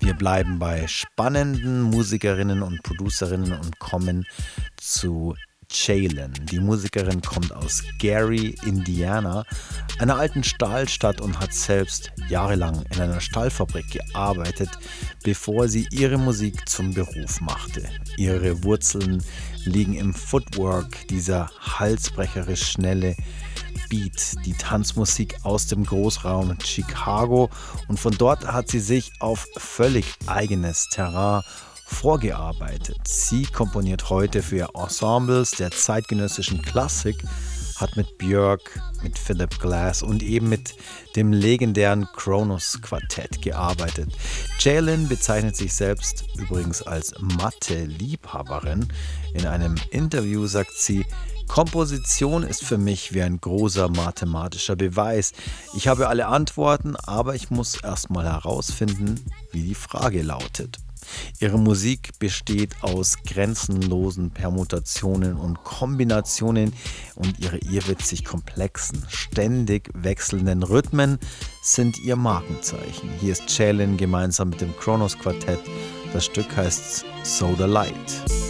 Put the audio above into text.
Wir bleiben bei spannenden Musikerinnen und Producerinnen und kommen zu Jalen. Die Musikerin kommt aus Gary, Indiana, einer alten Stahlstadt, und hat selbst jahrelang in einer Stahlfabrik gearbeitet, bevor sie ihre Musik zum Beruf machte. Ihre Wurzeln liegen im Footwork, dieser halsbrecherisch schnelle Beat, die Tanzmusik aus dem Großraum Chicago, und von dort hat sie sich auf völlig eigenes Terrain vorgearbeitet. Sie komponiert heute für Ensembles der zeitgenössischen Klassik, hat mit Björk, mit Philip Glass und eben mit dem legendären Kronos Quartett gearbeitet. Jalen bezeichnet sich selbst übrigens als Mathe-Liebhaberin. In einem Interview sagt sie: Komposition ist für mich wie ein großer mathematischer Beweis. Ich habe alle Antworten, aber ich muss erstmal herausfinden, wie die Frage lautet. Ihre Musik besteht aus grenzenlosen Permutationen und Kombinationen, und ihre irrwitzig komplexen, ständig wechselnden Rhythmen sind ihr Markenzeichen. Hier ist Jalen gemeinsam mit dem Kronos Quartett. Das Stück heißt So the Light.